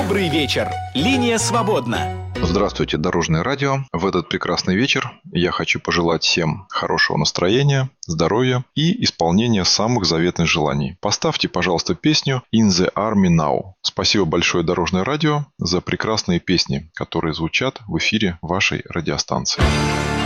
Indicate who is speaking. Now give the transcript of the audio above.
Speaker 1: Добрый вечер. Линия свободна.
Speaker 2: Здравствуйте, Дорожное радио. В этот прекрасный вечер я хочу пожелать всем хорошего настроения, здоровья и исполнения самых заветных желаний. Поставьте, пожалуйста, песню «In the Army Now». Спасибо большое, Дорожное радио, за прекрасные песни, которые звучат в эфире вашей радиостанции.